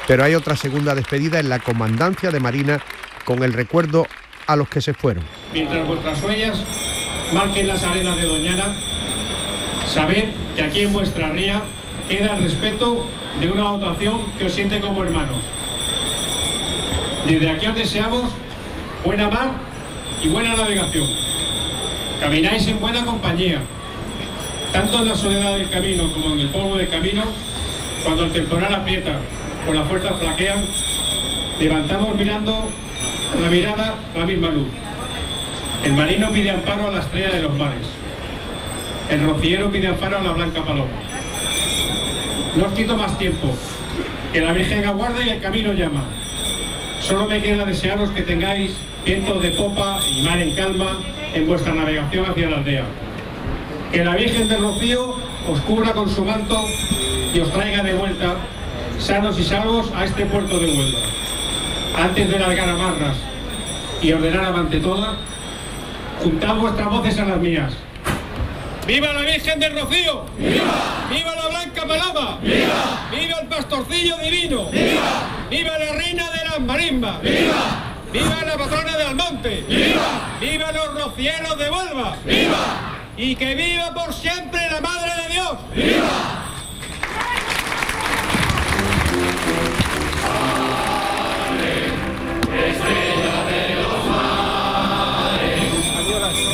Pero hay otra segunda despedida en la Comandancia de Marina con el recuerdo a los que se fueron. Mientras vuestras huellas marquen las arenas de Doñana, sabed que aquí en vuestra ría queda el respeto de una dotación que os siente como hermanos. Desde aquí os deseamos buena mar y buena navegación. Camináis en buena compañía, tanto en la soledad del camino como en el polvo del camino. Cuando el temporal aprieta o las fuerzas flaquean, levantamos mirando la mirada la misma luz. El marino pide amparo a la estrella de los mares. El rociero pide amparo a la blanca paloma. No os quito más tiempo, que la Virgen aguarda y el camino llama. Solo me queda desearos que tengáis viento de popa y mar en calma en vuestra navegación hacia la aldea. Que la Virgen del Rocío os cubra con su manto y os traiga de vuelta, sanos y salvos, a este puerto de Huelva. Antes de largar amarras y ordenar ante toda, juntad vuestras voces a las mías. ¡Viva la Virgen del Rocío! ¡Viva! ¡Viva la Blanca Paloma! ¡Viva! ¡Viva el pastorcillo divino! ¡Viva! ¡Viva la reina de las marimbas! ¡Viva! ¡Viva la patrona de Almonte! ¡Viva! ¡Viva los rocieros de Huelva! ¡Viva! ¡Y que viva por siempre la Madre de Dios! ¡Viva!